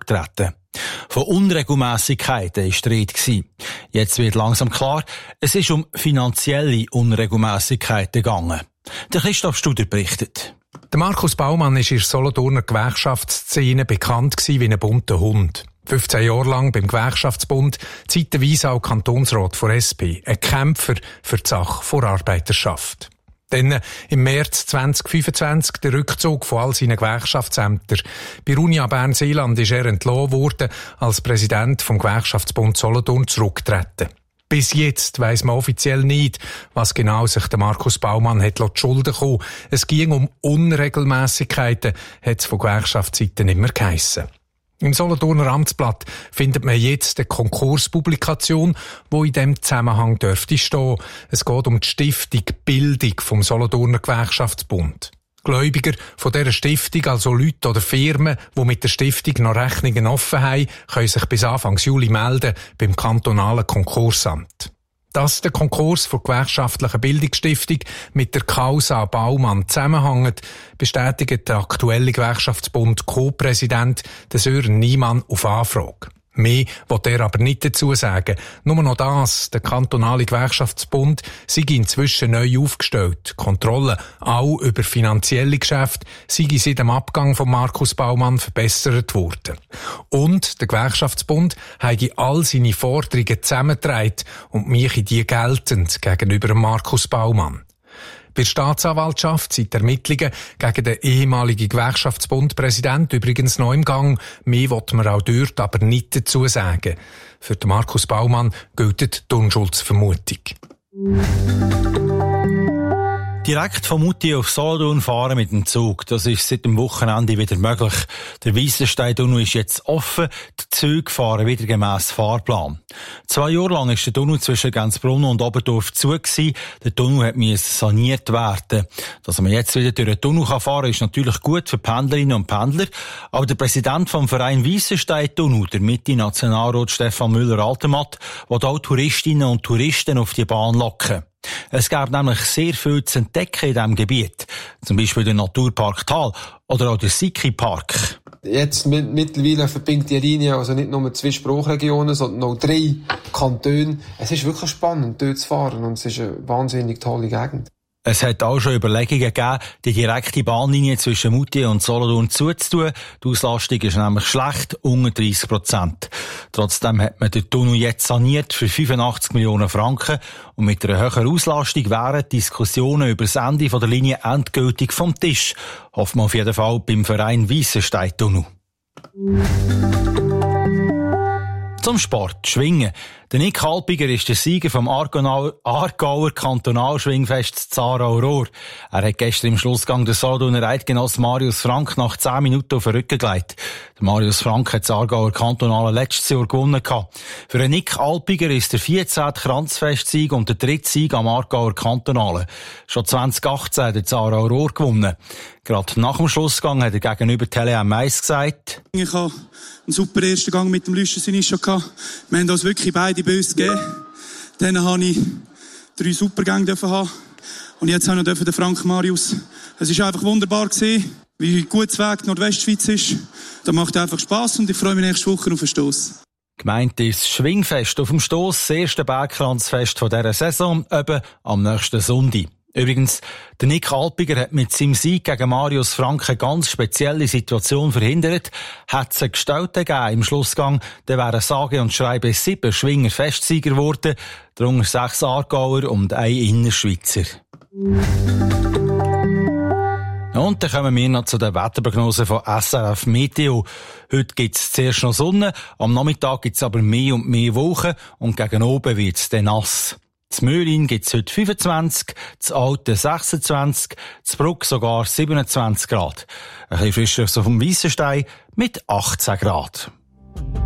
zurückgetreten. Von Unregelmässigkeiten war die Rede. Jetzt wird langsam klar, es ist um finanzielle Unregelmässigkeiten gegangen. Der Christoph Studer berichtet. Der Markus Baumann ist in der Solothurner Gewerkschaftsszene bekannt wie ein bunter Hund. 15 Jahre lang beim Gewerkschaftsbund, zeitweise auch Kantonsrat von SP, ein Kämpfer für die Sache vor Arbeiterschaft. Dann im März 2025 der Rückzug von all seinen Gewerkschaftsämtern. Bei Unia Bern-Seeland ist er entlassen worden, als Präsident vom Gewerkschaftsbund Solothurn zurückgetreten. Bis jetzt weiss man offiziell nicht, was genau sich der Markus Baumann hat zu Schulden kommen. Es ging um Unregelmässigkeiten, hat es von Gewerkschaftsseiten immer geheissen. Im Solothurner Amtsblatt findet man jetzt eine Konkurspublikation, wo in diesem Zusammenhang dürfte stehen. Es geht um die Stiftung Bildung vom Solothurner Gewerkschaftsbund. Gläubiger von dieser Stiftung, also Leute oder Firmen, die mit der Stiftung noch Rechnungen offen haben, können sich bis Anfang Juli melden beim kantonalen Konkursamt. Dass der Konkurs der gewerkschaftlichen Bildungsstiftung mit der Causa Baumann zusammenhängt, bestätigt der aktuelle Gewerkschaftsbund Co-Präsident Sören Niemann auf Anfrage. Mehr will er aber nicht dazu sagen. Nur noch das, der kantonale Gewerkschaftsbund sei inzwischen neu aufgestellt. Kontrolle auch über finanzielle Geschäfte sei seit dem Abgang von Markus Baumann verbessert worden. Und der Gewerkschaftsbund habe all seine Forderungen zusammengetragen und mache die geltend gegenüber Markus Baumann. Bei der Staatsanwaltschaft sind die Ermittlungen gegen den ehemaligen Gewerkschaftsbundpräsidenten übrigens noch im Gang. Mehr will man auch dort aber nicht dazu sagen. Für den Markus Baumann gilt die Unschuldsvermutung. Direkt von Moutier auf Solothurn fahren mit dem Zug. Das ist seit dem Wochenende wieder möglich. Der Weissenstein-Tunnel ist jetzt offen. Die Züge fahren wieder gemäss Fahrplan. 2 Jahre lang ist der Tunnel zwischen Gänzbrunnen und Oberdorf zu gewesen. Der Tunnel musste saniert werden. Dass man jetzt wieder durch den Tunnel fahren kann, ist natürlich gut für Pendlerinnen und Pendler. Aber der Präsident vom Verein Weissenstein-Tunnel, der Mitte-Nationalrat Stefan Müller-Altermatt, will auch Touristinnen und Touristen auf die Bahn locken. Es gäbe nämlich sehr viel zu entdecken in diesem Gebiet. Zum Beispiel den Naturpark Thal oder auch den Siki-Park. Jetzt mittlerweile verbindet die Linie also nicht nur 2 Sprachregionen, sondern auch 3 Kantone. Es ist wirklich spannend, dort zu fahren und es ist eine wahnsinnig tolle Gegend. Es hat auch schon Überlegungen gegeben, die direkte Bahnlinie zwischen Moutier und Solothurn zuzutun. Die Auslastung ist nämlich schlecht, unter 30%. Trotzdem hat man den Tunnel jetzt saniert für 85 Millionen Franken. Und mit einer höheren Auslastung wären Diskussionen über das Ende der Linie endgültig vom Tisch. Hofft man auf jeden Fall beim Verein Weissenstein-Tunnel. Zum Sport, Schwingen. Der Nick Halpiger ist der Sieger vom Aargauer Kantonalschwingfest Zara-Aurora. Er hat gestern im Schlussgang den Solothurner Eidgenoss Marius Frank nach 10 Minuten auf den Rücken gelegt. Der Marius Frank hat das Aargauer Kantonale letztes Jahr gewonnen. Für den Nick Halpiger ist der 14. Kranzfestsieg und der 3. Sieg am Aargauer Kantonale. Schon 2018 hat der Zara-Aurora gewonnen. Gerade nach dem Schlussgang hat er gegenüber Tele M1 gesagt: Ich habe einen super ersten Gang mit dem Lüschen Sinischa gehabt. Wir haben uns wirklich beide böse gegeben. Dann habe ich 3 Supergänge haben. Und jetzt habe ich den Frank Marius. Es war einfach wunderbar gewesen, wie gut das Weg Nordwestschweiz ist. Das macht einfach Spass und ich freue mich nächste Woche auf den Stoss. Gemeint ist das Schwingfest auf dem Stoss, das erste Bergkranzfest dieser Saison, eben am nächsten Sonntag. Übrigens, der Nick Halpiger hat mit seinem Sieg gegen Marius Frank eine ganz spezielle Situation verhindert. Hat es einen Gestellten gegeben im Schlussgang, dann wären sage und schreibe 7 Schwinger Festsieger geworden, darunter 6 Aargauer und ein Innerschweizer. Und dann kommen wir noch zu den Wetterprognosen von SRF Meteo. Heute gibt es zuerst noch Sonne, am Nachmittag gibt es aber mehr und mehr Wolken und gegen oben wird es dann nass. In Möhlin gibt es heute 25, in Alten 26, in Bruck sogar 27 Grad. Ein bisschen frischer so vom Weissenstein mit 18 Grad.